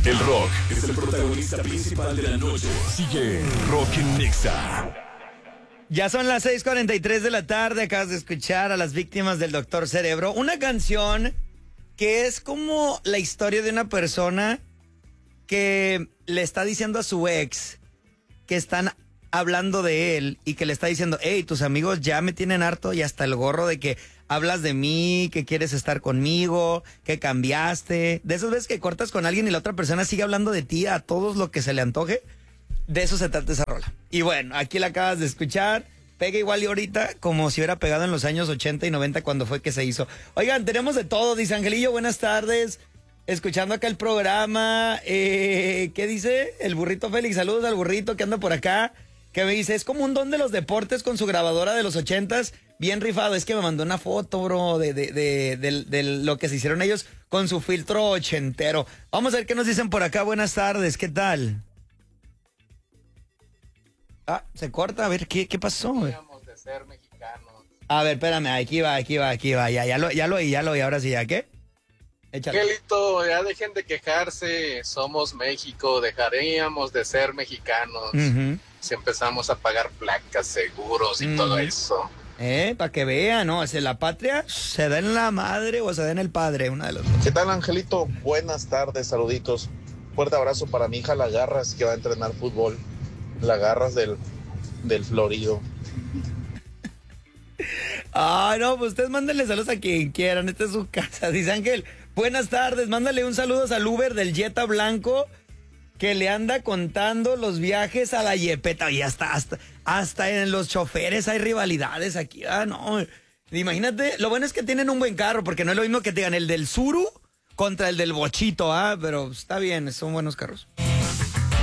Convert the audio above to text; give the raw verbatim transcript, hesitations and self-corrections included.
El rock es el protagonista principal de la noche. Sigue Rock en Nexa. Ya son las seis cuarenta y tres de la tarde, acabas de escuchar a Las Víctimas del Doctor Cerebro, una canción que es como la historia de una persona que le está diciendo a su ex que están hablando de él y que le está diciendo, hey, tus amigos ya me tienen harto y hasta el gorro de que hablas de mí, que quieres estar conmigo, que cambiaste. De esas veces que cortas con alguien y la otra persona sigue hablando de ti a todos lo que se le antoje. De eso se trata esa rola. Y bueno, aquí la acabas de escuchar. Pega igual y ahorita como si hubiera pegado en los años ochenta y noventa cuando fue que se hizo. Oigan, tenemos de todo, dice Angelillo, buenas tardes. Escuchando acá el programa. Eh, ¿Qué dice? El burrito Félix, saludos al burrito que anda por acá. Que me dice, es como un don de los deportes con su grabadora de los ochentas. Bien rifado, es que me mandó una foto, bro, de, de, de, de, de lo que se hicieron ellos con su filtro ochentero. Vamos a ver qué nos dicen por acá, buenas tardes, ¿qué tal? Ah, se corta, a ver, ¿qué, qué pasó? Teníamos de ser mexicanos. A ver, espérame, aquí va, aquí va, aquí va, ya, ya lo, ya lo oí, ya lo oí, ahora sí, ¿ya qué? Échale. Angelito, ya dejen de quejarse, somos México, dejaríamos de ser mexicanos Uh-huh. si empezamos a pagar placas, seguros y Mm. todo eso. Eh, para que vean, ¿no? Si la patria se da en la madre o se da en el padre, una de las dos. ¿Qué tal, Angelito? Buenas tardes, saluditos. Fuerte abrazo para mi hija La Garras, que va a entrenar fútbol. La Garras del, del Florido. Ah, no, pues ustedes mándenle saludos a quien quieran, esta es su casa. Dice Ángel, buenas tardes, mándale un saludo al Uber del Jetta Blanco que le anda contando los viajes a la Yepeta. Y hasta, hasta, hasta en los choferes hay rivalidades aquí. Ah, no. Imagínate, lo bueno es que tienen un buen carro, porque no es lo mismo que te digan el del Suru contra el del Bochito, ah, pero está bien, son buenos carros.